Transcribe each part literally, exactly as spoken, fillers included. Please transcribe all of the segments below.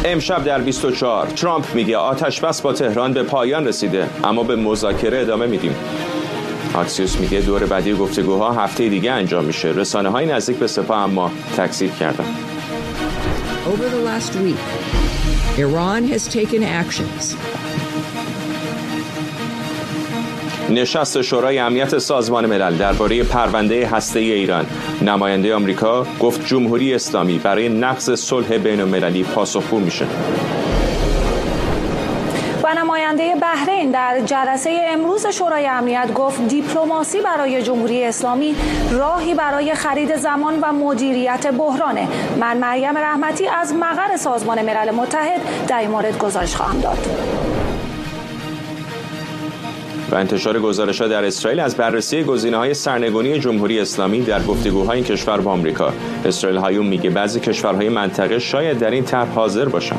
امشب در بیست و چهار ترامپ میگه آتش بس با تهران به پایان رسیده، اما به مذاکره ادامه میدیم. آکسیوس میگه دور بعدی گفتگوها هفته دیگه انجام میشه. رسانه‌های نزدیک به سپاه اما تکذیب کردن. Over the last week, Iran has taken actions. نشست شورای امنیت سازمان ملل درباره پرونده هسته‌ای ایران. نماینده آمریکا گفت جمهوری اسلامی برای نقض صلح بین‌المللی پاسخگو میشه. و نماینده بحرین در جلسه امروز شورای امنیت گفت دیپلماسی برای جمهوری اسلامی راهی برای خرید زمان و مدیریت بحرانه. من مریم رحمتی از مقر سازمان ملل متحد در این مورد گزارش خواهم داد. و انتشار گزارش‌ها در اسرائیل از بررسی گزینه‌های سرنگونی جمهوری اسلامی در گفتگوهای این کشور با آمریکا. اسرائیل هایوم میگه بعضی کشورهای منطقه شاید در این طرح حاضر باشن.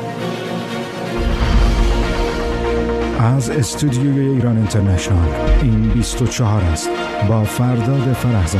از استودیوی ایران اینترنشنال این بیست و چهار است با فرداد فرهزاد.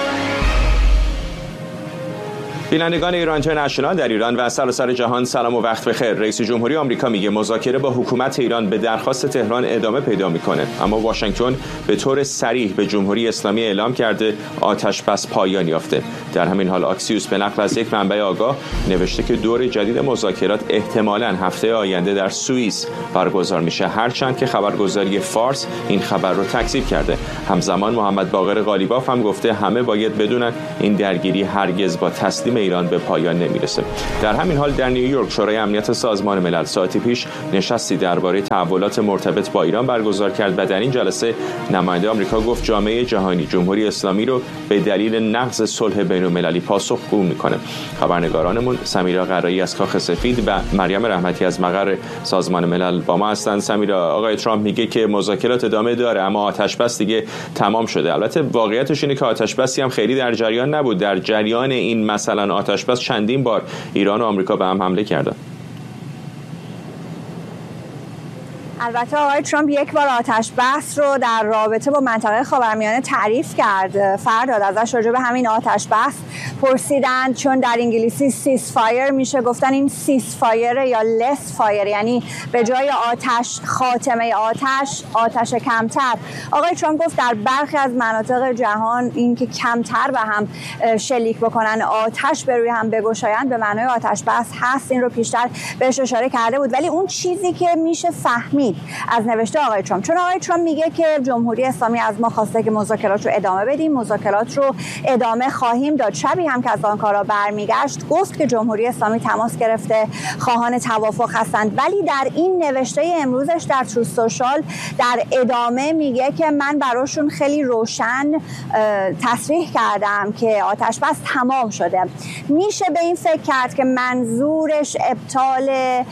بینندگان ایران اینترنشنال در ایران و سراسر جهان سلام و وقت بخیر. رئیس جمهوری آمریکا میگه مذاکره با حکومت ایران به درخواست تهران ادامه پیدا میکنه، اما واشنگتن به طور صریح به جمهوری اسلامی اعلام کرده آتش بس پایان یافته. در همین حال آکسیوس به نقل از یک منبع آگاه نوشته که دور جدید مذاکرات احتمالاً هفته آینده در سوئیس برگزار میشه، هرچند که خبرگزاری فارس این خبر رو تکذیب کرده. همزمان محمد باقر قالیباف هم گفته همه باید بدونن این درگیری هرگز با تسلیم ایران به پایان نمیرسه. در همین حال در نیویورک شورای امنیت سازمان ملل ساعتی پیش نشستی درباره تحولات مرتبط با ایران برگزار کرد و در این جلسه نماینده آمریکا گفت جامعه جهانی جمهوری اسلامی رو به دلیل نقض صلح بین‌المللی پاسخگو میکنه. خبرنگارانمون سمیرا قرایی از کاخ سفید و مریم رحمتی از مقر سازمان ملل با ما هستند. سمیرا، آقای ترامپ میگه که مذاکرات ادامه داره اما آتش بس دیگه تمام شده. البته واقعیتش اینه که آتش بسی هم خیلی در جریان نبود. در جریان این مثلا آتش بس چندین بار ایران و آمریکا به هم حمله کردن. البته آقای ترامپ یک بار آتش بس رو در رابطه با منطقه خاورمیانه تعریف کرد. فرداد ازش راجع به همین آتش بس پرسیدند، چون در انگلیسی سیس فایر میشه، گفتن این سیس فایر یا لس فایر، یعنی به جای آتش خاتمه آتش، آتش کمتر. آقای ترامپ گفت در برخی از مناطق جهان این که کمتر به هم شلیک بکنن، آتش به روی هم بگشایند، به معنای آتش بس هست. این رو پیشتر بهش اشاره کرده بود. ولی اون چیزی که میشه فهمید از نوشته آقای ترامپ، چون آقای ترامپ میگه که جمهوری اسلامی از ما خواسته که مذاکرات رو ادامه بدیم، مذاکرات رو ادامه خواهیم داد. شبی هم که از آن کارا برمیگشت گفت که جمهوری اسلامی تماس گرفته، خواهان توافق هستند. ولی در این نوشته امروزش در تروث سوشال در ادامه میگه که من براشون خیلی روشن تصریح کردم که آتش بس تمام شده. میشه به این فکر کرد که منظورش ابطال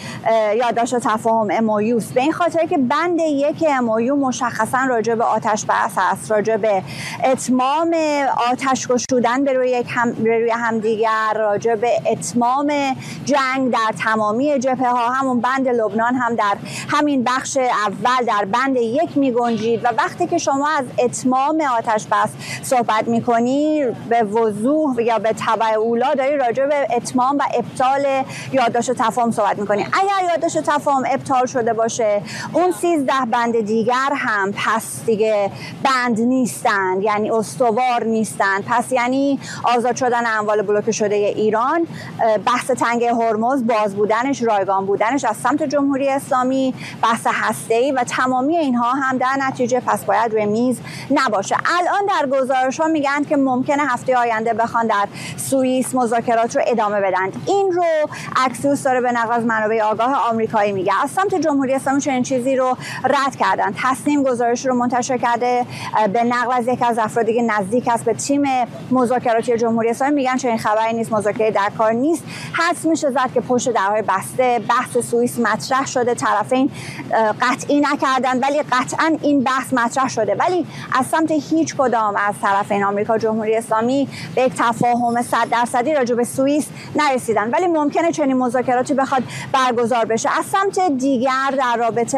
یادداشت تفاهم ام او یو است، به این خاطر که بند یک ام او یو مشخصا راجع به آتش بس هست، راجع به اتمام آتش گشودن به روی یک هم به روی همدیگر، راجع به اتمام جنگ در تمامی جبهه ها. همون بند لبنان هم در همین بخش اول در بند یک می گنجید و وقتی که شما از اتمام آتش بس صحبت می کنی به وضوح یا به تبع اولا داری راجع به اتمام و ابطال یادداشت تفاهم صحبت می کنی. اگر یادداشت تفاهم ابطال شده باشه، اون سیزده بند دیگر هم پس دیگه بند نیستند، یعنی استوار نیستند. پس یعنی آزاد شدن اموال بلوکه شده ایران، بحث تنگه هرمز، باز بودنش، رایگان بودنش از سمت جمهوری اسلامی، بحث هسته‌ای و تمامی اینها هم در نتیجه پس باید روی میز نباشه. الان در گزارش‌ها میگن که ممکنه هفته آینده بخوان در سوئیس مذاکرات رو ادامه بدن. این رو اکسیوس داره به نقل از منابع آگاه آمریکایی میگه. از سمت جمهوری اسلامی چنین چیزی رو رد کردن. تصنیم گزارش رو منتشر کرده به نقل از یک از افرادی که نزدیک است به تیم مذاکراتی جمهوری اسلامی، میگن چنین خبری نیست، مذاکره در کار نیست. حدس میشه زد که پشت درهای بسته بحث سوئیس مطرح شده، طرفین قطعی نکردن ولی قطعا این بحث مطرح شده، ولی از سمت هیچ کدام از طرفین آمریکا جمهوری اسلامی به یک تفاهم صد درصدی راجع به سوئیس نرسیدن. ولی ممکنه چنین مذاکراتی بخواد برگزار بشه. از سمت دیگر در رابطه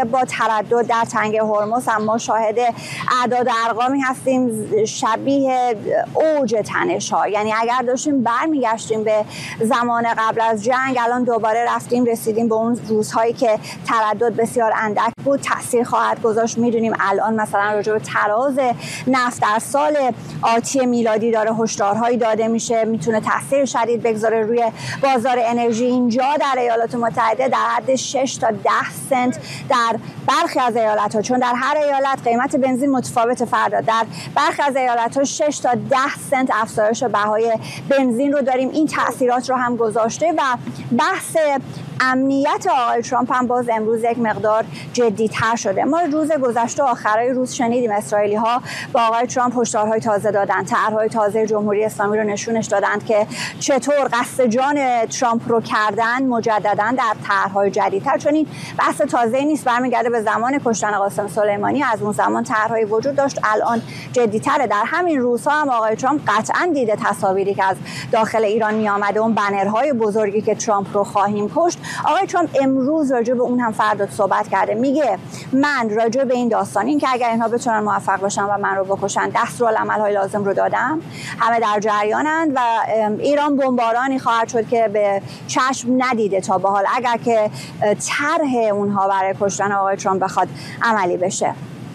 با تردد در تنگه هرمز هم ما شاهد اعداد و ارقامی هستیم شبیه اوج تنش‌ها. یعنی اگر داشتیم برمیگشتیم به زمان قبل از جنگ، الان دوباره رفتیم رسیدیم به اون روزهایی که تردد بسیار اندک بود، تاثیر خواهد گذاشت. میدونیم الان مثلا راجع به تراز نفت در سال آتی میلادی داره هشدارهایی داده میشه، میتونه تاثیر شدید بگذاره روی بازار انرژی. اینجا در ایالات متحده در حد شش تا ده سنت در برخی از ایالت‌ها، چون در هر ایالت قیمت بنزین متفاوت فردا، در برخی از ایالت‌ها شش تا ده سنت افزایش بهای بنزین رو داریم. این تاثیرات رو هم گذاشته و بحث امنیت آقای ترامپ هم باز امروز یک مقدار جدی‌تر شده. ما روز گذشته آخرای روز شنیدیم اسرائیلی ها با آقای ترامپ هشدارهای تازه دادن، طرحهای تازه جمهوری اسلامی رو نشونش دادند که چطور قصد جان ترامپ رو کردن مجددا در طرحهای جدیدتر، چون این بحث تازه‌ای نیست، برمیگرده به زمان کشتن قاسم سلیمانی. از اون زمان طرحهای وجود داشت، الان جدی‌تره. در همین روزها هم آقای ترامپ قطعاً دیده تصاویری که از داخل ایران میآمده، اون بنرهای بزرگی که ترامپ رو خواهیم کشت. آقای ترامپ امروز راجع به اون هم فردا صحبت کرده، میگه من راجع به این داستان، این که اگر اینها بتونن موفق باشن و من رو بکشن، دستورالعمل‌های لازم رو دادم، همه در جریانند و ایران بمبارانی خواهد شد که به چشم ندیده تا به حال اگر که طرح اونها برای کشتن آقای ترامپ بخواد عملی بشه.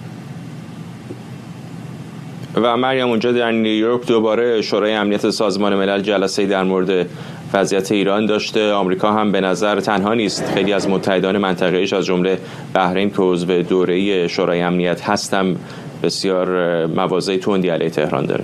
و مریم، اونجا در نیویورک دوباره شورای امنیت سازمان ملل جلسه‌ای در مورد وضعیت ایران داشته. آمریکا هم به نظر تنها نیست، خیلی از متحدان منطقه‌ایش از جمله بحرین که عضو دوره‌ای شورای امنیت هستم بسیار مواضع تندی علیه تهران داره.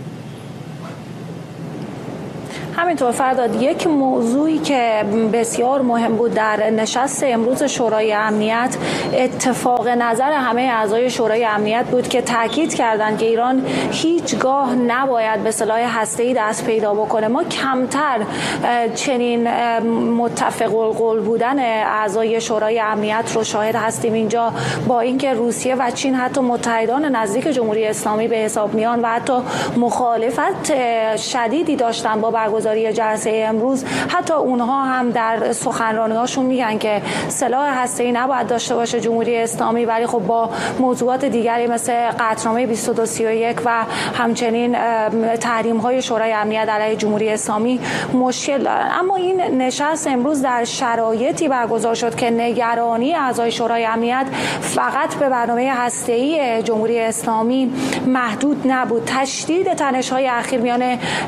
همینطور فرداد، یک موضوعی که بسیار مهم بود در نشست امروز شورای امنیت اتفاق نظر همه اعضای شورای امنیت بود که تاکید کردند که ایران هیچگاه نباید به سلاح هسته‌ای دست پیدا بکنه. ما کمتر چنین متفق القول بودن اعضای شورای امنیت رو شاهد هستیم اینجا، با اینکه روسیه و چین حتی متحدان نزدیک جمهوری اسلامی به حساب میان و حتی مخالفت شدیدی داشتن با برگزاری جلسه امروز. حتی اونها هم در سخنرانی‌هاشون میگن که سلاح هسته‌ای نباید داشته باشه جمهوری اسلامی، ولی خب با موضوعات دیگری مثل قطعنامه بیست و دو سی و یک و همچنین تحریم‌های شورای امنیت علیه جمهوری اسلامی مشکل دارن. اما این نشست امروز در شرایطی برگزار شد که نگرانی اعضای شورای امنیت فقط به برنامه هسته‌ای جمهوری اسلامی محدود نبود. تشدید تنش‌های اخیر میان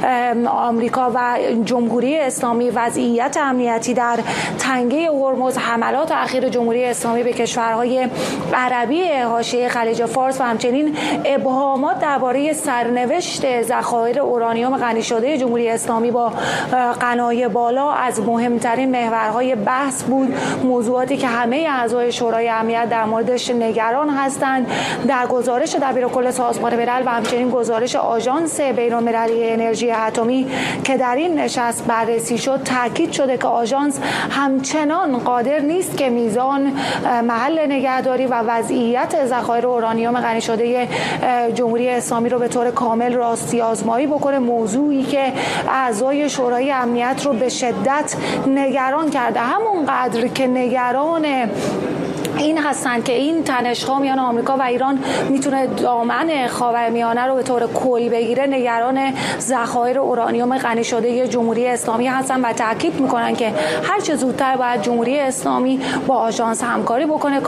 آمریکا و جمهوری اسلامی، وضعیت امنیتی در تنگه هرمز، حملات اخیر جمهوری اسلامی به کشورهای عربی حاشیه خلیج فارس و همچنین ابهامات درباره سرنوشت ذخایر اورانیوم غنی شده جمهوری اسلامی با غنای بالا از مهمترین محورهای بحث بود. موضوعاتی که همه اعضای شورای امنیت در موردش نگران هستند. در گزارش دبیرکل سازمان ملل و همچنین گزارش آژانس بین‌المللی انرژی اتمی که در این نشست بررسی شد، تاکید شده که آژانس همچنان قادر نیست که میزان، محل نگهداری و وضعیت ذخایر اورانیوم غنی شده جمهوری اسلامی رو به طور کامل راستی آزمایی بکنه. موضوعی که اعضای شورای امنیت رو به شدت نگران کرده، همونقدر که نگران این هستند که این تنش‌ها میان آمریکا و ایران میتونه دامن خاورمیانه رو به طور کلی بگیره. نگران ذخایر اورانیوم غنی شده جمهوری اسلامی هستن و تاکید میکنن که هر چه زودتر باید جمهوری اسلامی با آژانس همکاری بکنه.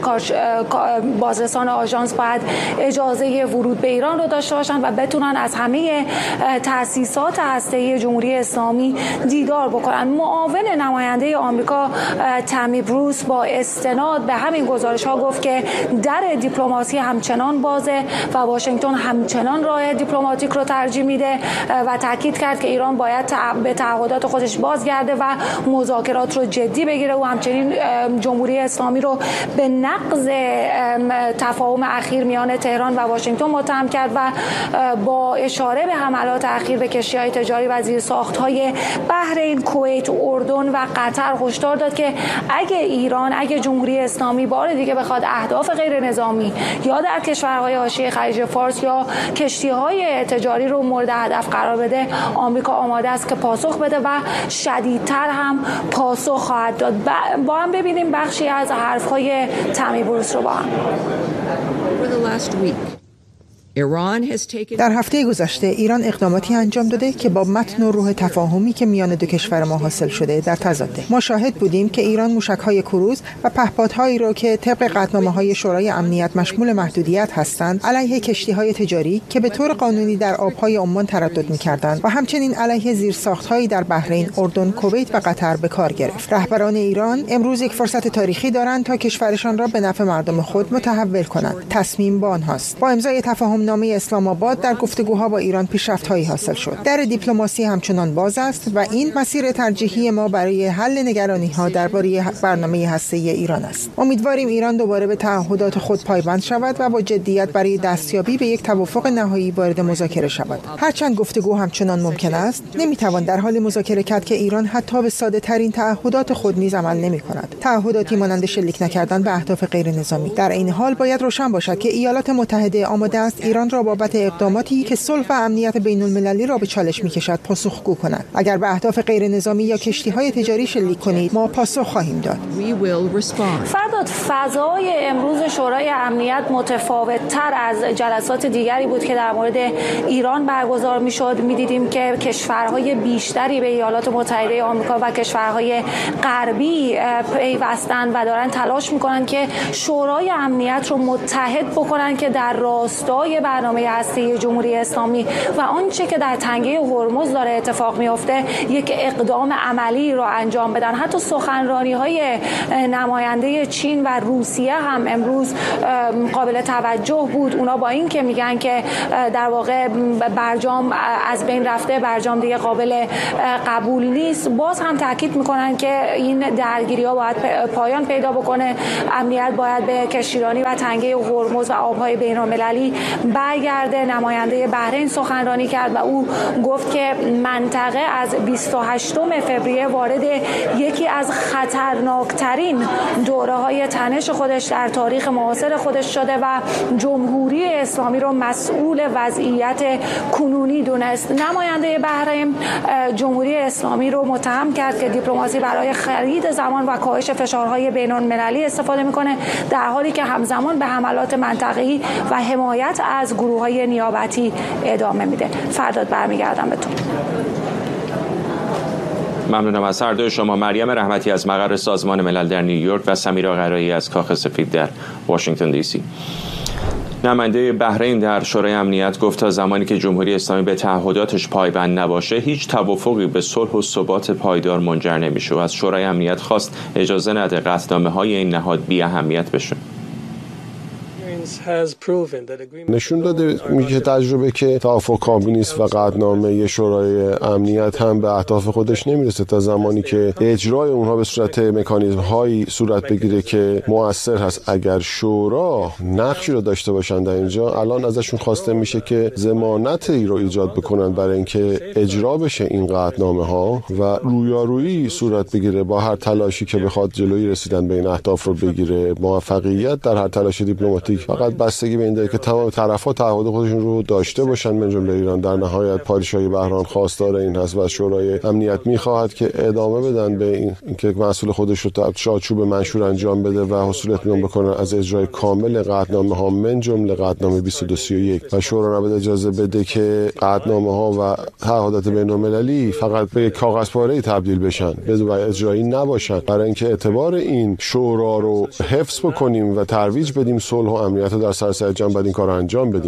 بازرسان آژانس باید اجازه ورود به ایران رو داشته باشن و بتونن از همه تأسیسات هسته‌ای جمهوری اسلامی دیدار بکنن. معاون نماینده آمریکا تامی بروس با استناد به همین گزارش ها گفت که در دیپلماسی همچنان بازه و واشنگتن همچنان راه دیپلماتیک رو ترجیح میده و تاکید کرد که ایران باید به تعهدات خودش بازگرده و مذاکرات رو جدی بگیره و همچنین جمهوری اسلامی رو به نقض تفاهم اخیر میان تهران و واشنگتن متهم کرد و با اشاره به حملات اخیر به کشتی‌های تجاری و زیرساخت‌های بحرین، کویت، اردن و قطر هشدار داد که اگه ایران، اگه جمهوری اسلامی اسلامی بار دیگه بخواد اهداف غیر نظامی یا در کشورهای حاشیه خلیج فارس یا کشتی‌های تجاری رو مورد هدف قرار بده، آمریکا آماده است که پاسخ بده و شدیدتر هم پاسخ خواهد داد. با هم ببینیم بخشی از حرف‌های تامی بروس رو با هم. در هفته گذشته ایران اقداماتی انجام داده که با متن و روح تفاهمی که میان دو کشور ما حاصل شده در تضاده. ما شاهد بودیم که ایران موشک‌های کروز و پهپادهایی را که طبق قطعنامه‌های شورای امنیت مشمول محدودیت هستند علیه کشتی‌های تجاری که به طور قانونی در آب‌های عمان تردد می‌کردند و همچنین علیه زیرساخت‌هایی در بحرین، اردن، کویت و قطر به کار گرفت. رهبران ایران امروز یک فرصت تاریخی دارند تا کشورشان را به نفع مردم خود متحول کنند. تصمیم با آنهاست. با امضای تفاهم نامه اسلام آباد در گفتگوها با ایران پیشرفت‌هایی حاصل شد. در دیپلماسی همچنان باز است و این مسیر ترجیحی ما برای حل نگرانی‌ها درباره برنامه هسته‌ای ایران است. امیدواریم ایران دوباره به تعهدات خود پایبند شود و با جدیت برای دستیابی به یک توافق نهایی وارد مذاکره شود. هرچند گفتگو همچنان ممکن است، نمی‌توان در حال مذاکره کرد که ایران حتی به ساده‌ترین تعهدات خود نیز عمل نمی‌کند. تعهداتی مانند شلیک نکردن به اهداف غیر نظامی. در این حال باید روشن باشد که ایالات متحده آماده است ایران را بابت اقداماتی که صلح و امنیت بین‌المللی را به چالش می‌کشد پاسخگو کند. اگر به اهداف غیر نظامی یا کشتی‌های تجاری شلیک کنید، ما پاسخ خواهیم داد. فرداد، فضای امروز شورای امنیت متفاوت‌تر از جلسات دیگری بود که در مورد ایران برگزار می‌شد. می‌دیدیم که کشورهای بیشتری به ایالات متحده آمریکا و کشورهای غربی پیوستند و دارن تلاش می‌کنند که شورای امنیت رو متحد بکنن که در راستای برنامه هسته‌ای جمهوری اسلامی و آنچه که در تنگه هرمز داره اتفاق میفته یک اقدام عملی رو انجام بدن. حتی سخنرانی‌های نماینده چین و روسیه هم امروز قابل توجه بود. اونا با این که میگن که در واقع برجام از بین رفته، برجام دیگه قابل قبول نیست، باز هم تاکید میکنن که این درگیری‌ها باید پایان پیدا بکنه، امنیت باید به کشتیرانی و تنگه هرمز و آب‌های بین‌المللی برگرده. نماینده بحرین سخنرانی کرد و او گفت که منطقه از بیست و هشتم فوریه وارد یکی از خطرناکترین دوره‌های تنش خودش در تاریخ معاصر خودش شده و جمهوری اسلامی رو مسئول وضعیت کنونی دونست. نماینده بحرین جمهوری اسلامی رو متهم کرد که دیپلماسی برای خرید زمان و کاهش فشارهای بین‌المللی استفاده میکنه، در حالی که همزمان به حملات منطقه‌ای و حمایت از گروه‌های نیابتی ادامه میده. فرداد برمیگردم به تو. ممنونم از هر دوی شما. مریم رحمتی از مقر سازمان ملل در نیویورک و سمیرا قرایی از کاخ سفید در واشنگتن دی سی. نماینده بحرین در شورای امنیت گفت تا زمانی که جمهوری اسلامی به تعهداتش پایبند نباشه هیچ توافقی به صلح و ثبات پایدار منجر نمیشه و از شورای امنیت خواست اجازه نده قطعنامه‌های این نهاد بی اهمیت بشه. نشون داده میگه تجربه که توافق کامل نیست و قطعنامه شورای امنیت هم به اهداف خودش نمیرسه تا زمانی که اجرای اونها به صورت مکانیزم هایی صورت بگیره که مؤثر هست. اگر شورا نقشی رو داشته باشن در اینجا، الان ازشون خواسته میشه که ضمانتی رو ایجاد بکنن برای اینکه اجرا بشه این قطعنامه ها و رویارویی صورت بگیره با هر تلاشی که بخواد جلوی رسیدن به این اهداف رو بگیره. موفقیت در هر تلاش دیپلماتیک فقط بستگی به این داره که تمام طرف‌ها تعهد خودشون رو داشته باشن. من جمله ایران در نهایت پادشاهی بحران خواستار این هست و شورای امنیت می‌خواهد که ادامه بدن به این اینکه مسئول خودش رو تا چارچوب منشور انجام بده و حصول اطمینان بکنه از اجرای کامل قطعنامه‌ها من جمله قطعنامه بیست و دو سی و یک و شورا نباید اجازه بده که قطعنامه‌ها و تعهدات بین‌المللی فقط به کاغذ پاره‌ای تبدیل بشن بدون اجرایی نباشن. برای اینکه اعتبار این شورا رو حفظ بکنیم و ترویج بدیم صلح و امنیت در سراسر جهان باید این کار رو انجام بدیم.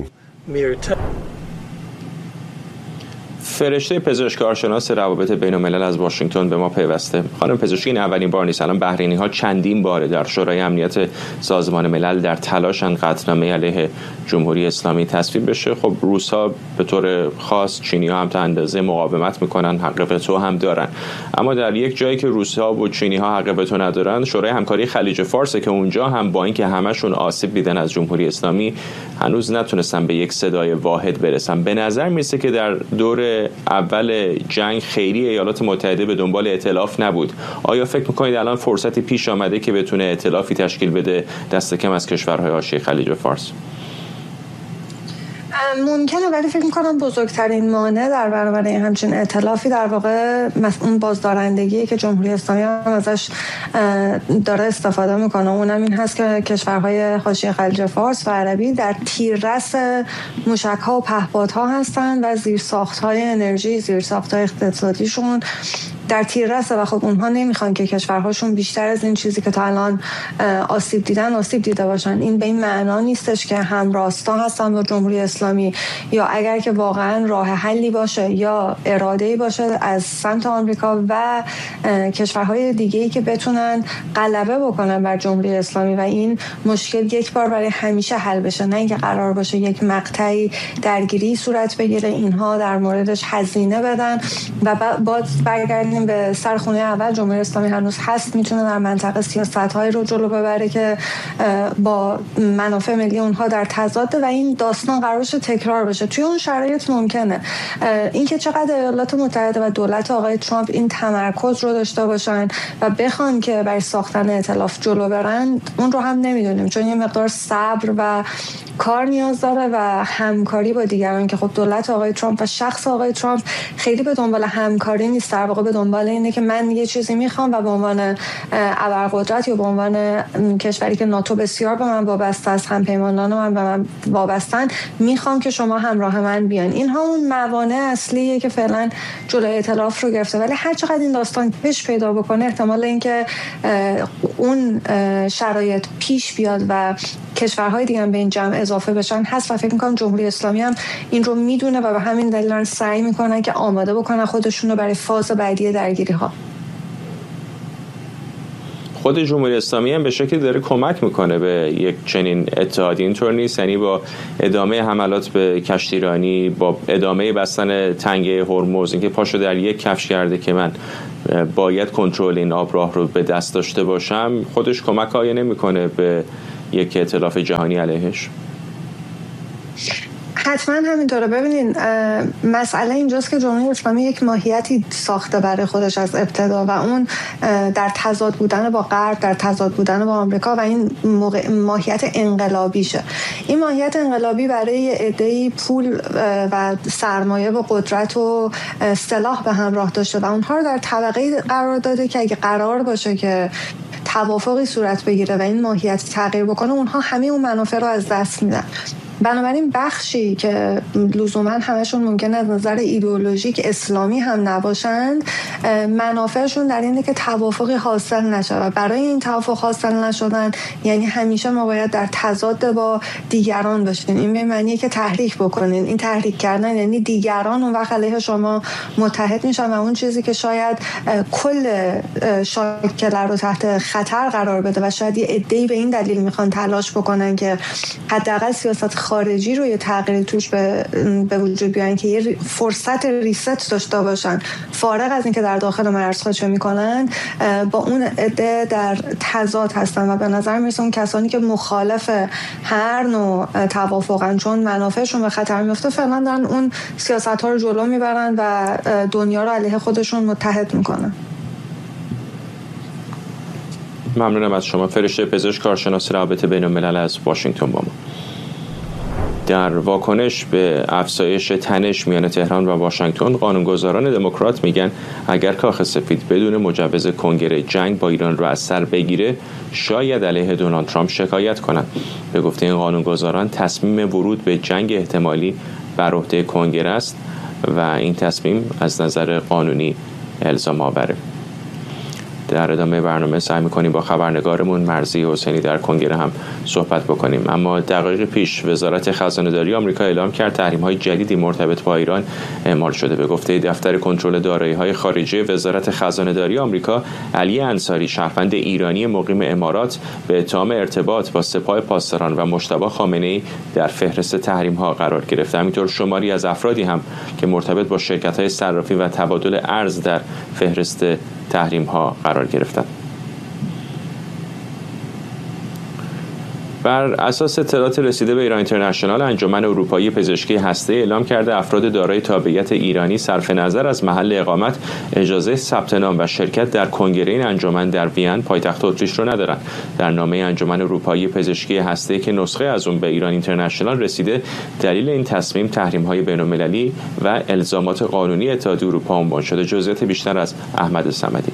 فرشته پزشک کارشناس روابط بین‌الملل از واشنگتن به ما پیوسته. خانم پزشکی، این اولین بار نیست. الان بحرینی‌ها چندین باره در شورای امنیت سازمان ملل در تلاشن قطعنامه علیه جمهوری اسلامی تصویب بشه. خب روس‌ها به طور خاص، چینی‌ها هم تا اندازه مقاومت میکنن، حق وتو هم دارن. اما در یک جایی که روس‌ها و چینی‌ها حق وتو ندارن، شورای همکاری خلیج فارس که اونجا هم با اینکه همشون آسیب دیدن از جمهوری اسلامی هنوز نتونستن به یک صدای واحد برسن. به نظر میرسه که در دور اول جنگ خیلی ایالات متحده به دنبال ائتلاف نبود. آیا فکر میکنید الان فرصتی پیش آمده که بتونه ائتلافی تشکیل بده دست کم از کشورهای حاشیه خلیج فارس؟ ممکنه، ولی فکر میکنم بزرگترین مانع در برابر همچین ائتلافی در واقع اون بازدارندگی که جمهوری اسلامی هم ازش داره استفاده میکنه، اونم این هست که کشورهای حاشیه خلیج فارس و عربی در تیررس موشک‌ها و پهپادها هستن و زیرساخت‌های انرژی، زیرساخت‌های اقتصادیشون در تیررسه و خب اونها نمیخوان که کشورهاشون بیشتر از این چیزی که تا الان آسیب دیدن آسیب دیده باشن. این به این معنا نیستش که همراستا هستن با جمهوری اسلامی، یا اگر که واقعا راه حلی باشه یا اراده‌ای باشه از سمت آمریکا و کشورهای دیگه‌ای که بتونن غلبه بکنن بر جمهوری اسلامی و این مشکل یک بار برای همیشه حل بشه، نه اینکه قرار باشه یک مقطعی درگیری صورت بگیره، اینها در موردش هزینه بدن و باز برگردیم به سرخونه اول. جمهوری اسلامی هنوز هست، میتونه در منطقه سیاست‌هایی رو جلو ببره که با منافع ملی اونها در تضاد و این داستان قرارش تکرار بشه. توی اون شرایط ممکنه اینکه چقدر ایالات متحده و دولت آقای ترامپ این تمرکز رو داشته باشن و بخوان که برای ساختن ائتلاف جلو برن، اون رو هم نمیدونیم، چون یه مقدار صبر و کار نیاز داره و همکاری با دیگران که خب دولت آقای ترامپ و شخص آقای ترامپ خیلی به دنبال همکاری نیست، در واقع به دنبال اینه که من یه چیزی میخوام و به عنوان ابرقدرت یا به عنوان کشوری که ناتو بسیار به من وابسته است، همپیمانان من به من وابستن، میخوام که شما همراه من بیان. اینها اون موانع اصلیه که فعلا جلوی ائتلاف رو گرفته، ولی هر چقدر این داستان پیش پیدا بکنه احتمال اینکه اون شرایط پیش بیاد و کشورهای دیگه هم به این جمع اضافه بشن هست و فکر میکنم جمهوری اسلامی هم این رو میدونه و به همین دلیل سعی میکنن که آماده بکنن خودشون رو برای فاز بعدی درگیری ها. خود جمهوری اسلامی هم به شکلی داره کمک میکنه به یک چنین اتحادی، اینطور نیست؟ یعنی با ادامه حملات به کشتیرانی، با ادامه بستن تنگه هرمز، اینکه پاشو در یک کفش کرده که من باید کنترل این آبراه رو به دست داشته باشم، خودش کمک آیا نمیکنه به یک ائتلاف جهانی علیهش؟ حتما همینطوره. ببینین مسئله اینجاست که جمهوری اسلامی یک ماهیتی ساخته برای خودش از ابتدا و اون در تضاد بودن با غرب، در تضاد بودن با آمریکا و این ماهیت انقلابیشه. این ماهیت انقلابی برای عده‌ای پول و سرمایه و قدرت و سلاح به همراه داشته و اونها رو در طبقه قرار داده که اگه قرار باشه که توافقی صورت بگیره و این ماهیت تغییر بکنه، اونها همه اون منافع رو از دست میدن. بنابراین بخشی که لزوما همشون ممکنه از نظر ایدئولوژیک اسلامی هم نباشند، منافعشون در اینه که توافقی حاصل نشه و برای این توافق حاصل نشدن یعنی همیشه ما باید در تضاد با دیگران باشیم. این به معنیه که تحریک بکنین. این تحریک کردن یعنی دیگران اون وقت علیه شما متحد میشن و اون چیزی که شاید کل شاکله رو تحت خطر قرار بده و شاید یه عده‌ای به این دلیل میخوان تلاش بکنن که حداقل سیاست خارجی رو یه تغییری توش به, به وجود بیارن که یه فرصت ریست داشته باشن، فارغ از اینکه در داخل مرزها چه میکنن، با اون عده در تضاد هستن و به نظر میرسه اون کسانی که مخالف هر نوع توافقن چون منافعشون به خطر میفته فعلا دارن اون سیاست ها رو جلو میبرن و دنیا رو علیه خودشون متحد میکنن. ممنونم از شما. فرشته پزشک، کارشناس روابط بین الملل از واشنگتن با ما. در واکنش به افزایش تنش میان تهران و واشنگتن، قانونگذاران دموکرات میگن اگر کاخ سفید بدون مجوز کنگره جنگ با ایران رو از سر بگیره، شاید علیه دونالد ترامپ شکایت کنند. به گفته این قانونگذاران، تصمیم ورود به جنگ احتمالی بر عهده کنگره است و این تصمیم از نظر قانونی الزام آوره. در ادامه برنامه سعی می‌کنیم با خبرنگارمون مرضی حسینی در کنگره هم صحبت بکنیم. اما دقایق پیش وزارت خزانه‌داری آمریکا اعلام کرد تحریم‌های جدیدی مرتبط با ایران اعمال شده. به گفته دفتر کنترل دارایی‌های خارجی وزارت خزانه‌داری آمریکا، علی انصاری، شهروند ایرانی مقیم امارات، به اتهام ارتباط با سپاه پاسداران و مجتبی خامنه‌ای در فهرست تحریم‌ها قرار گرفت. همینطور شماری از افرادی هم که مرتبط با شرکت‌های صرافی و تبادل ارز در فهرست تحریم ها قرار گرفتند. بر اساس اطلاعات رسیده به ایران اینترنشنال، انجمن اروپایی پزشکی هسته‌ای اعلام کرده افراد دارای تابعیت ایرانی صرف نظر از محل اقامت اجازه ثبت نام و شرکت در کنگره این انجمن در وین پایتخت اتریش رو ندارند. در نامه انجمن اروپایی پزشکی هسته‌ای که نسخه از اون به ایران اینترنشنال رسیده، دلیل این تصمیم تحریم‌های بین‌المللی و الزامات قانونی اتحادیه اروپا عنوان شده. جزئیات بیشتر از احمد صمدی.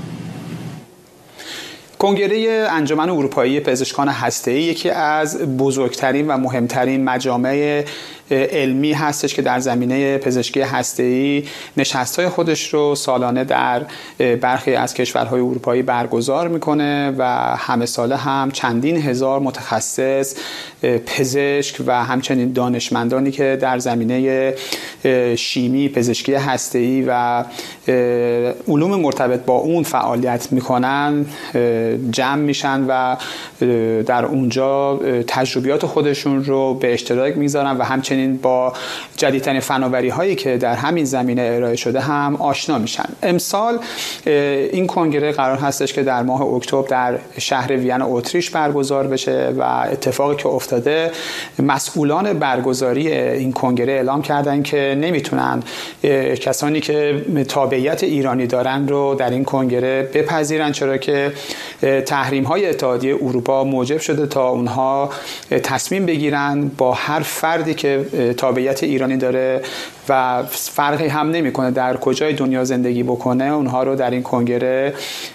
کنگره انجمن اروپایی پزشکان هسته‌ای یکی از بزرگترین و مهمترین مجامع علمی هستش که در زمینه پزشکی هسته‌ای نشست‌های خودش رو سالانه در برخی از کشورهای اروپایی برگزار میکنه و همه ساله هم چندین هزار متخصص، پزشک و همچنین دانشمندانی که در زمینه شیمی، پزشکی هسته‌ای و علوم مرتبط با اون فعالیت میکنن جمع میشن و در اونجا تجربیات خودشون رو به اشتراک میذارن و همچنین با جدیدترین فناوری هایی که در همین زمینه ارائه شده هم آشنا میشن. امسال این کنگره قرار هستش که در ماه اکتبر در شهر وین اتریش برگزار بشه و اتفاقی که افتاده، مسئولان برگزاری این کنگره اعلام کردن که نمیتونن کسانی که تابعیت ایرانی دارن رو در این کنگره بپذیرن، چرا که تحریم های اتحادیه اروپا موجب شده تا اونها تصمیم بگیرن با هر فردی که تابعیت ایرانی داره و فرقی هم نمیکنه در کجای دنیا زندگی بکنه، اونها رو در این کنگره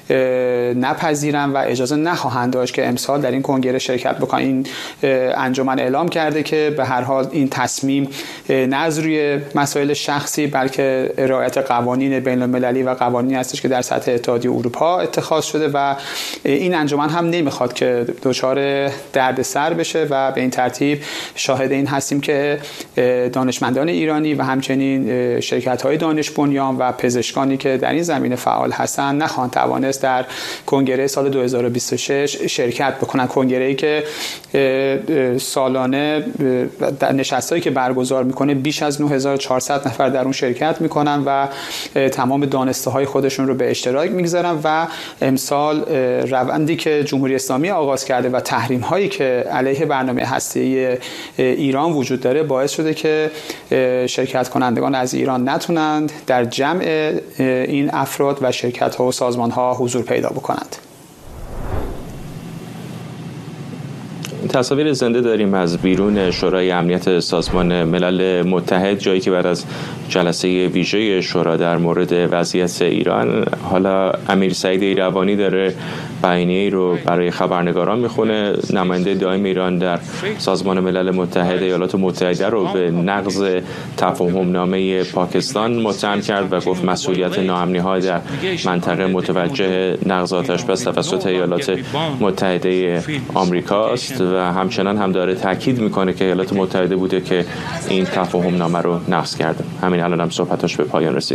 نپذیرن و اجازه نخواهند داشت که امسال در این کنگره شرکت بکنن. این انجمن اعلام کرده که به هر حال این تصمیم نه از روی مسائل شخصی بلکه رعایت قوانین بین المللی و قوانینی هستش که در سطح اتحادیه اروپا اتخاذ شده و این انجمن هم نمیخواد که دچار دردسر بشه و به این ترتیب شاهد این هستیم که دانشمندان ایرانی و همچنین شرکت‌های دانش بنیان و پزشکانی که در این زمینه فعال هستن نخواهند توانست در کنگره سال دو هزار و بیست و شش شرکت بکنن. کنگره‌ای که سالانه در نشستایی که برگزار میکنه بیش از نه هزار و چهارصد نفر در اون شرکت میکنن و تمام دانسته‌های خودشون رو به اشتراک میگذارن و امسال روندی که جمهوری اسلامی آغاز کرده و تحریم‌هایی که علیه برنامه هسته‌ای ایران وجود داره باعث شده که شرکت کنندگان از ایران نتونند در جمع این افراد و شرکت‌ها و سازمان‌ها حضور پیدا بکنند. تصاویر زنده داریم از بیرون شورای امنیت سازمان ملل متحد، جایی که بعد از جلسه ویژه شورا در مورد وضعیت ایران، حالا امیر سعید ایروانی داره بیانیه‌ای رو برای خبرنگاران میخونه. نماینده دائم ایران در سازمان ملل متحد ایالات متحده رو به نقض تفاهم نامه پاکستان متهم کرد و گفت مسئولیت ناامنی‌ها در منطقه متوجه نقض آتش‌بس توسط ایالات متحده آمریکاست و همچنان هم داره تاکید میکنه که ایالات متحده بوده که این تفاهم نامه رو نقض کرده. همین الان هم صحبتاش به پایان رسید.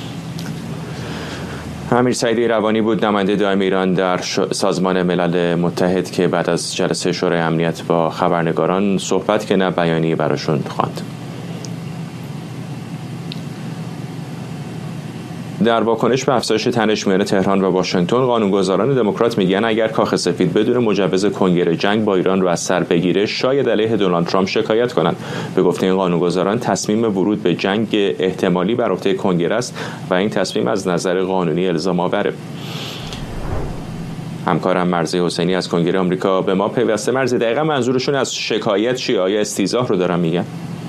امیر سعید ایروانی بود نماینده دائم ایران در سازمان ملل متحد که بعد از جلسه شورای امنیت با خبرنگاران صحبت که نه بیانیه‌ای براشون خواند. در واکنش به افزایش تنش میان تهران و واشنگتن، قانونگذاران دموکرات میگن اگر کاخ سفید بدون مجوز کنگره جنگ با ایران رو از سر بگیره، شاید علیه دونالد ترامپ شکایت کنند. به گفته این قانونگذاران، تصمیم ورود به جنگ احتمالی بر عهده کنگره است و این تصمیم از نظر قانونی الزام آوره. همکارم مرضی حسینی از کنگره آمریکا به ما پیوسته. مرضی، دقیقاً منظورشون از شکایت چیه؟ آیا استیضاح رو دارن میگن؟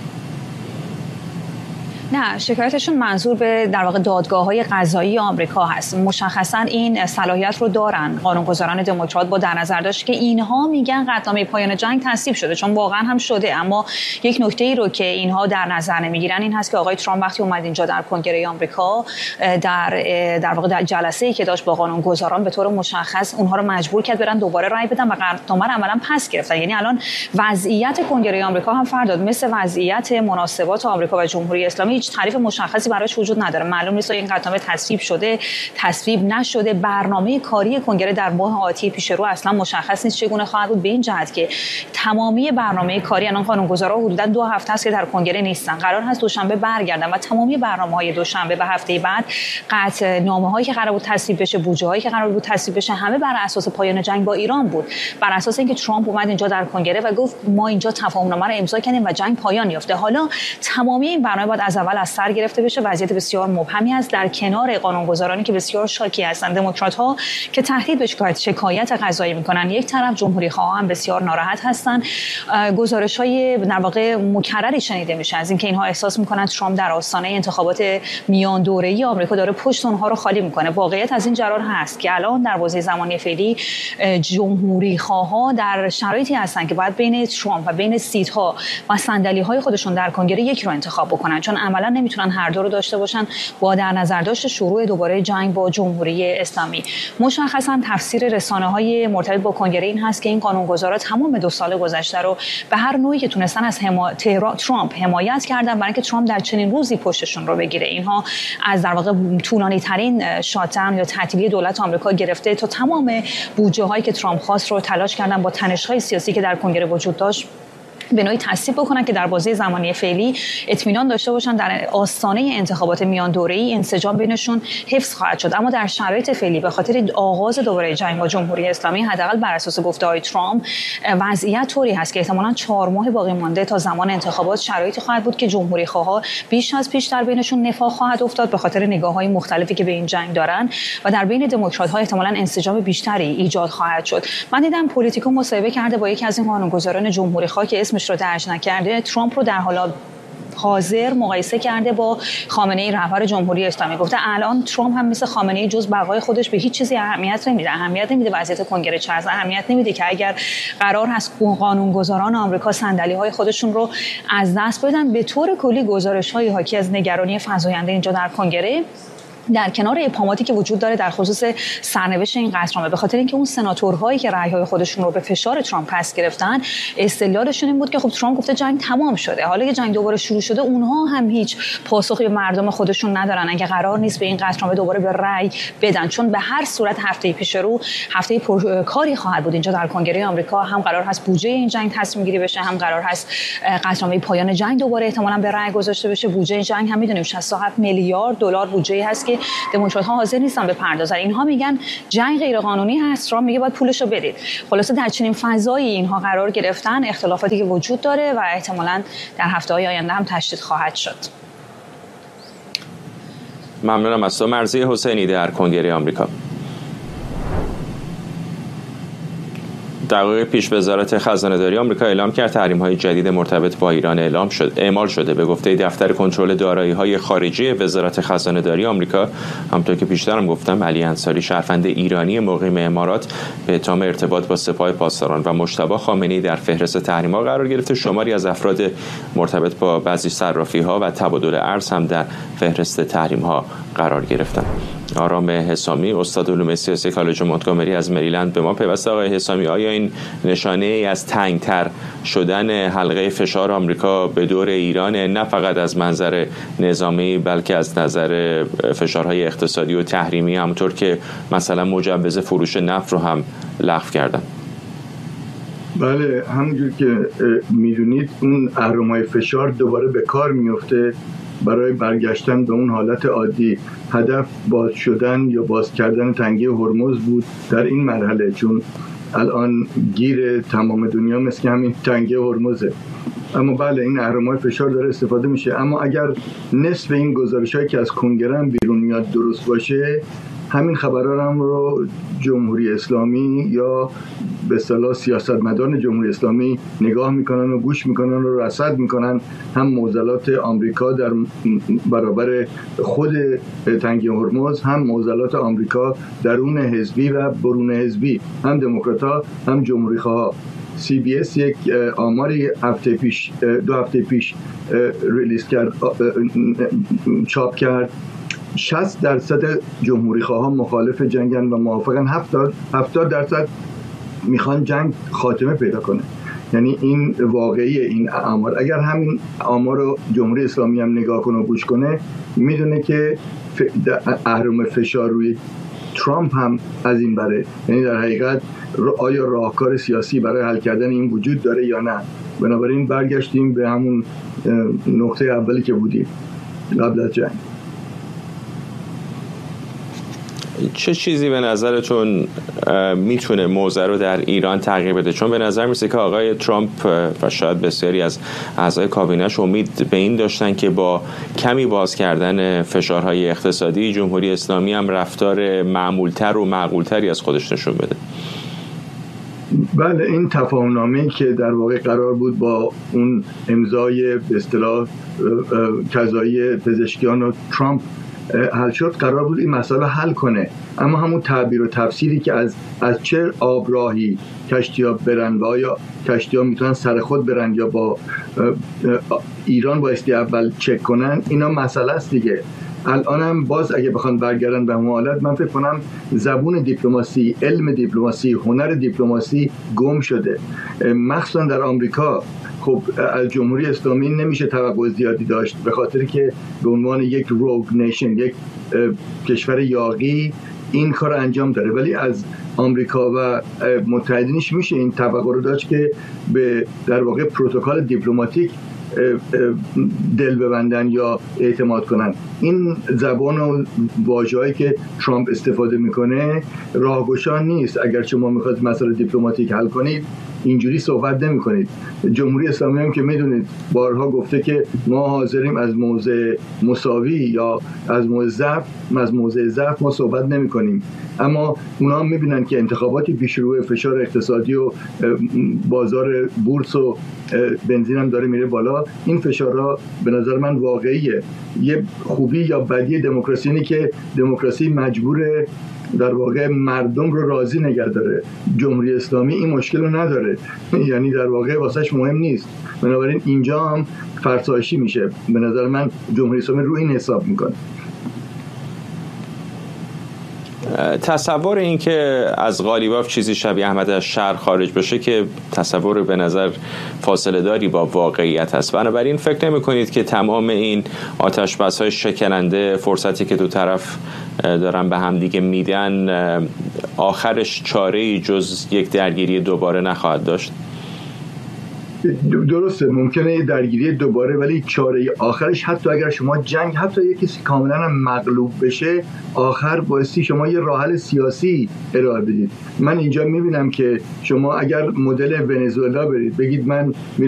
نه، شکایتشون منظور به در واقع دادگاه‌های قضایی آمریکا هست. مشخصاً این صلاحیت رو دارن قانونگذاران دموکرات با در نظر داشت که اینها میگن قطعنامه پایان جنگ تصویب شده، چون واقعاً هم شده. اما یک نکته‌ای رو که اینها در نظر نمیگیرن این هست که آقای ترامپ وقتی اومد اینجا در کنگره آمریکا در در واقع در جلسه‌ای که داشت با قانونگذاران به طور مشخص اونها رو مجبور کرد برن دوباره رای بدن و قطعنامه رو عملاً پس گرفتن. یعنی الان وضعیت کنگره آمریکا هم فرداد مثل وضعیت مناسبات آمریکا و جمهوری اسلامی هیچ تعریف مشخصی براش وجود نداره. معلوم نیست این قطعنامه تصویب شده، تصویب نشده. برنامه کاری کنگره در ماه آتی پیش رو اصلا مشخص نیست چگونه خواهد بود، به این جهت که تمامی برنامه کاری الان قانونگذارا حدوداً دو هفته است که در کنگره نیستن. قرار هست دوشنبه برگردن و تمامی برنامه‌های دوشنبه و هفته بعد قطعنامه‌هایی که قرار بود تصویب بشه، بودجه‌هایی که قرار بود تصویب بشه، همه بر اساس پایان جنگ با ایران بود. بر اساس اینکه ترامپ اومد اینجا در کنگره و گفت ما اینجا تفاهم‌نامه رو امضا کردیم و جنگ پایان یافته. حالا تمامی این برنامه باید از اول از سر گرفته بشه. وضعیت بسیار مبهمی است در کنار قانونگذارانی که بسیار شاکی هستند، دموکرات‌ها که تهدید به شکایت شکایت قضایی می‌کنن. یک طرف جمهوری‌خواها هم بسیار ناراحت هستند. گزارش‌های در واقع مکرری شنیده میشه از اینکه اینها احساس می‌کنند ترامپ در آستانه انتخابات میان دوره‌ای آمریکا داره پشت اونها رو خالی می‌کنه. واقعیت از این قرار هست که الان در بازه زمانی فعلی جمهوری‌خواها در شرایطی هستند که باید بین ترامپ و بین سیت‌ها و صندلی‌های خودشون در کنگره یک رو انتخاب بکنن، چون عملاً نمیتونن هر دو رو داشته باشن با در نظر داشت شروع دوباره جنگ با جمهوری اسلامی. مشخصاً تفسیر رسانه‌های مرتبط با کنگره این هست که این قانونگذارا تمام دو سال گذشته رو به هر نوعی که تونستن از حما... ترامپ حمایت کردن برای اینکه ترامپ در چنین روزی پشتشون رو بگیره. اینها از در واقع طولانی‌ترین شات‌داون یا تعطیلی دولت آمریکا گرفته تا تمام بودجه‌هایی که ترامپ خواست رو تلاش کردن با تنش‌های سیاسی که در کنگره وجود داشت به نوعی تصدیق بکنن که در بازه زمانی فعلی اطمینان داشته باشن در آستانه انتخابات میان دوره‌ای انسجام بینشون حفظ خواهد شد. اما در شرایط فعلی به خاطر آغاز دوباره جنگ با جمهوری اسلامی، حداقل بر اساس گفته‌های ترامپ، وضعیت طوری هست که احتمالاً چهار ماه باقی مانده تا زمان انتخابات شرایطی خواهد بود که جمهوری‌خواها بیش از پیش در بینشون نفاق خواهد افتاد به خاطر نگاه‌های مختلفی که به این جنگ دارن و در بین دموکرات‌ها احتمالاً انسجام بیشتری ایجاد خواهد شد. من دیدم پلیتیکو مصاحبه کرده با یکی از این قانونگذاران جمهوری‌خواه که اسمش رو درج نکرده، ترامپ رو در حال حاضر مقایسه کرده با خامنه‌ای رهبر جمهوری اسلامی. گفته الان ترامپ هم مثل خامنه‌ای جز بقای خودش به هیچ چیزی اهمیت نمیده. اهمیت نمیده وضعیت کنگره چه است، اهمیت نمیده که اگر قرار هست قانونگذاران آمریکا صندلی‌های خودشون رو از دست بدن. به طور کلی گزارش‌های حاکی از نگرانی فزاینده اینجا در کنگره در کنار ابهاماتی که وجود داره در خصوص سرنوشت این قطعنامه، به خاطر اینکه اون سناتورهایی که رأی‌های خودشون رو به فشار ترامپ پس گرفتن، استدلالشون این بود که خب ترامپ گفته جنگ تمام شده، حالا که جنگ دوباره شروع شده اونها هم هیچ پاسخی به مردم خودشون ندارن اگه قرار نیست به این قطعنامه دوباره به رأی بدن، چون به هر صورت هفته پیش رو هفته پرکاری خواهد بود اینجا در کنگره آمریکا. هم قرار هست بودجه این جنگ تصمیم گیری بشه، هم قرار هست قطعنامه پایان جنگ دوباره احتمالاً به رأی گذاشته بشه. بودجه جنگ هم میدونیم شصت و هفت میلیارد دلار بودجه هست که دموکرات‌ها حاضر نیستن بپردازن. اینها میگن جنگ غیر قانونی هست، ترامپ میگه باید پولشو بدید. خلاصه در چنین فضایی اینها قرار گرفتن، اختلافاتی که وجود داره و احتمالاً در هفته‌های آینده هم تشدید خواهد شد. ممنونم از تو مرضیه حسینی در کنگره آمریکا. دقایق پیش وزارت خزانه‌داری آمریکا اعلام کرد تحریم‌های جدید مرتبط با ایران اعلام شد اعمال شده. به گفته دفتر کنترل دارایی‌های خارجی وزارت خزانه‌داری آمریکا، همونطور که پیشترم گفتم، علی انصاری شهروند ایرانی مقیم امارات به اتهام ارتباط با سپاه پاسداران و مجتبی خامنه‌ای در فهرست تحریم‌ها قرار گرفته. شماری از افراد مرتبط با بعضی صرافی‌ها و تبادل ارز هم در فهرست تحریم‌ها قرار گرفتند. آرام حسامی، استاد علوم سیاسی کالج مونتگومری از مریلند به ما پیوسته. آقای حسامی، آیا این نشانه ای از تنگتر شدن حلقه فشار آمریکا به دور ایران، نه فقط از منظر نظامی بلکه از نظر فشارهای اقتصادی و تحریمی، همونطور که مثلا مجوز فروش نفت رو هم لغو کردن؟ بله، همونجور که میدونید اون اهرم‌های فشار دوباره به کار میفته برای برگشتن به اون حالت عادی. هدف باز شدن یا باز کردن تنگه هرمز بود در این مرحله، چون الان گیر تمام دنیا مثل همین تنگه هرمزه. اما بله، این اهرم‌های فشار داره استفاده میشه. اما اگر نصف این گزارش‌هایی که از کنگره هم بیرون میاد درست باشه، همین خبرها هم رو جمهوری اسلامی یا به اصطلاح سیاستمداران جمهوری اسلامی نگاه میکنن و گوش میکنن و رصد میکنن. هم معضلات آمریکا در برابر خود تنگه هرمز، هم معضلات آمریکا درون حزبی و برون حزبی، هم دموکرات‌ها هم جمهوری‌خواها. سی بی اس یک آماری هفته پیش دو هفته پیش ریلیز کرد، چاپ کرد. شصت درصد جمهوری‌خواها مخالف جنگن و موافقن، هفتاد درصد میخوان جنگ خاتمه پیدا کنه. یعنی این واقعی این آمار. اگر همین آمار رو جمهوری اسلامی هم نگاه کنه و گوش کنه میدونه که اهرم فشار روی ترامپ هم از این بره. یعنی در حقیقت آیا راهکار سیاسی برای حل کردن این وجود داره یا نه. بنابراین برگشتیم به همون نقطه اولی که بودیم قبل از جنگ. چه چیزی به نظرتون میتونه موضوع رو در ایران تغییر بده؟ چون به نظر میسه که آقای ترامپ و شاید بسیاری از اعضای کابینه‌اش امید به این داشتن که با کمی باز کردن فشارهای اقتصادی جمهوری اسلامی هم رفتار معمولتر و معقولتری از خودش نشون بده. بله، این تفاهم‌نامه‌ای که در واقع قرار بود با اون امضای به اصطلاح قضایی پزشکیان و ترامپ حل شد، قرار بود این مسئله حل کنه، اما همون تعبیر و تفسیری که از از چه آبراهی کشتی‌ها برن و آیا کشتی‌ها میتونن سر خود برن یا با ایران بایستی اول چک کنن، اینا مسئله است دیگه. الان هم باز اگه بخوان برگردن به حالت، من فکر کنم زبون دیپلماسی، علم دیپلماسی، هنر دیپلماسی گم شده، مخصوصا در آمریکا. خب از جمهوری اسلامی نمیشه توقع زیادی داشت به خاطر که به عنوان یک روگ نیشن، یک کشور یاغی این کار انجام داره، ولی از آمریکا و متحدینش میشه این توقع رو داشت که به در واقع پروتکل دیپلماتیک دل ببندن یا اعتماد کنن. این زبان و واژه‌ای که ترامپ استفاده میکنه راهگشا نیست. اگر شما میخواید مسئله دیپلماتیک حل کنید اینجوری صحبت نمی کنید. جمهوری اسلامی هم که میدونید بارها گفته که ما حاضریم از موضع مساوی یا از موضع ضعف از موضع ضعف ما صحبت نمی کنیم، اما اونا هم میبینن که انتخاباتی پیش روی، فشار اقتصادی و بازار بورس و بنزین هم داره میره بالا. این فشارها به نظر من واقعیه. یه خوبی یا بدی دموکراسی اینه که دموکراسی مجبوره در واقع مردم رو راضی نگه داره. جمهوری اسلامی این مشکل رو نداره، یعنی در واقع واسش مهم نیست. بنابراین اینجا هم فرسایشی میشه. به نظر من جمهوری اسلامی رو این حساب میکنه. تصور این که از قالیباف چیزی شبیه احمد از شهر خارج بشه که تصور به نظر فاصله داری با واقعیت هست. بنابراین فکر نمی کنید که تمام این آتش بس های شکننده، فرصتی که دو طرف دارن به هم دیگه میدن، آخرش چاره‌ای جز یک درگیری دوباره نخواهد داشت؟ درسته، ممکنه یه درگیری دوباره، ولی چاره آخرش حتی اگر شما جنگ، حتی یه کسی کاملا هم مغلوب بشه، آخر بایستی شما یه راه حل سیاسی ارائه بدید. من اینجا میبینم که شما اگر مدل ونزوئلا برید بگید من